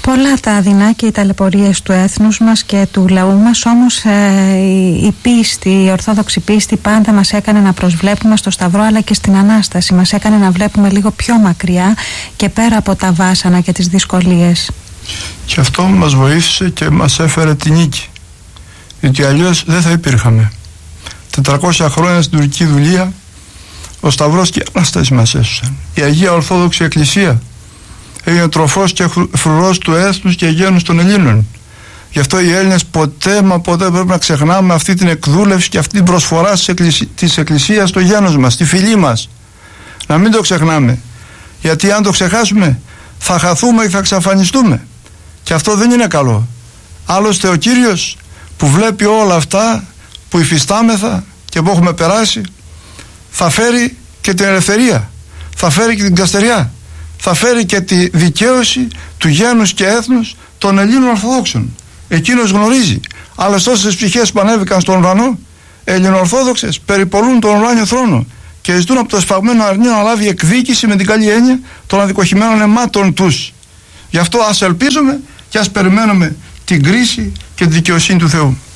Πολλά τα δεινά και οι ταλαιπωρίες του έθνους μας και του λαού μας, όμως η πίστη, η ορθόδοξη πίστη πάντα μας έκανε να προσβλέπουμε στο Σταυρό, αλλά και στην Ανάσταση. Μας έκανε να βλέπουμε λίγο πιο μακριά και πέρα από τα βάσανα και τις δυσκολίες. Και αυτό μας βοήθησε και μας έφερε τη νίκη, γιατί αλλιώς δεν θα υπήρχαμε. 400 χρόνια στην τουρκική δουλεία ο Σταυρός και η Ανάσταση μας έσωσαν. Η Αγία Ορθόδοξη Εκκλησία έγινε τροφός και φρουρός του έθνους και γένους των Ελλήνων. Γι' αυτό οι Έλληνες ποτέ μα ποτέ πρέπει να ξεχνάμε αυτή την εκδούλευση και αυτή την προσφορά της Εκκλησίας στο γένος μας, στη φυλή μας. Να μην το ξεχνάμε, γιατί αν το ξεχάσουμε θα χαθούμε και θα εξαφανιστούμε, και αυτό δεν είναι καλό. Άλλωστε ο Κύριος που βλέπει όλα αυτά που υφιστάμεθα και που έχουμε περάσει, θα φέρει και την ελευθερία, θα φέρει και την καστεριά, θα φέρει και τη δικαίωση του γένους και έθνους των Ελλήνων Ορθοδόξων. Εκείνος γνωρίζει. Άλλες τόσες ψυχές που ανέβηκαν στον ουρανό, Ελληνοορθόδοξες, περιπολούν τον ουράνιο θρόνο και ζητούν από το σφαγμένο αρνείο να λάβει εκδίκηση, με την καλή έννοια, των αδικοχημένων αιμάτων τους. Γι' αυτό ας ελπίζουμε και ας περιμένουμε την κρίση και τη δικαιοσύνη του Θεού.